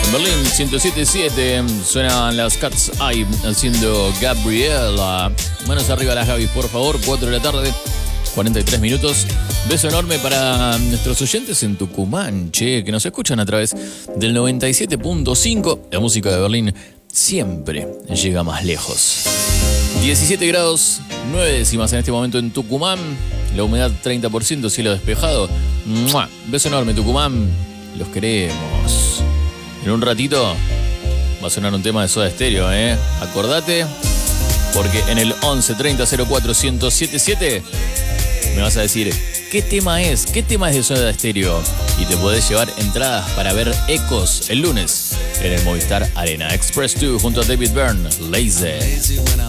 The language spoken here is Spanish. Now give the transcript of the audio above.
Berlín 107.7, suenan las Cat's Eye haciendo Gabriela. Manos arriba las Gabis, por favor, 4 de la tarde, 43 minutos. Beso enorme para nuestros oyentes en Tucumán, que nos escuchan a través del 97.5. La música de Berlín siempre llega más lejos. 17 grados, 9 décimas en este momento en Tucumán. La humedad 30%, cielo despejado. ¡Mua! Beso enorme, Tucumán. Los queremos. En un ratito va a sonar un tema de Soda Stereo, Acordate, porque en el 11 30 04 1077 me vas a decir qué tema es de Soda Stereo y te podés llevar entradas para ver Ecos el lunes en el Movistar Arena. Express 2 junto a David Byrne, Lazy.